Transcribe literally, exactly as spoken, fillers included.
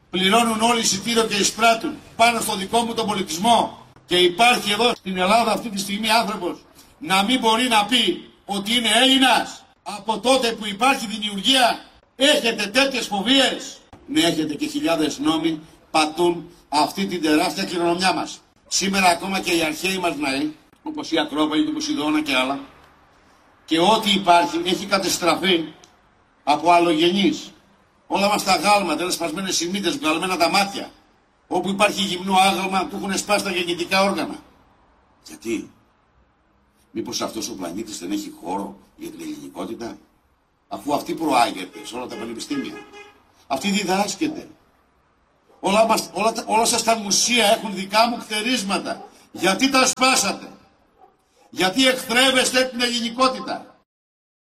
πληρώνουν όλοι εισιτήριο και εισπράττουν πάνω στο δικό μου τον πολιτισμό και υπάρχει εδώ στην Ελλάδα αυτή τη στιγμή άνθρωπος να μην μπορεί να πει ότι είναι Έλληνας. Από τότε που υπάρχει δημιουργία έχετε τέτοιες φοβίες. Ναι, έχετε και χιλιάδες νόμοι πατούν αυτή την τεράστια κληρονομιά μας. Σήμερα ακόμα και οι αρχαίοι μας ναοί, όπως η Ακρόπολη του Ποσειδώνα και άλλα, και ό,τι υπάρχει έχει κατεστραφεί από αλλογενείς. Όλα μας τα γάλματα, είναι σπασμένες σημείτες, βγαλμένα τα μάτια. Όπου υπάρχει γυμνό άγαλμα που έχουν σπάσει τα γεννητικά όργανα. Γιατί? Μήπως αυτός ο πλανήτης δεν έχει χώρο για την ελληνικότητα? Αφού αυτή προάγεται σε όλα τα πανεπιστήμια. Αυτή διδάσκεται. Όλα, μας, όλα, όλα σας τα μουσεία έχουν δικά μου χτερίσματα. Γιατί τα σπάσατε? Γιατί εχθρεύεστε την ελληνικότητα?